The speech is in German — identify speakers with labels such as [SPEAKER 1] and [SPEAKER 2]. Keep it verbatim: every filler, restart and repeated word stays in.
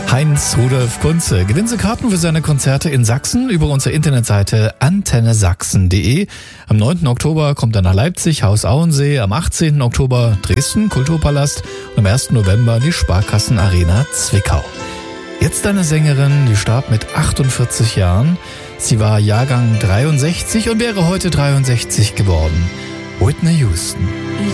[SPEAKER 1] Heinz Rudolf Kunze. Gewinnen Sie Karten für seine Konzerte in Sachsen über unsere Internetseite antenne sachsen punkt de. Am neunten Oktober kommt er nach Leipzig, Haus Auensee. Am achtzehnten Oktober Dresden, Kulturpalast. Und am ersten November die Sparkassenarena Zwickau. Jetzt eine Sängerin, die starb mit achtundvierzig Jahren. Sie war Jahrgang dreiundsechzig und wäre heute dreiundsechzig geworden. Whitney Houston.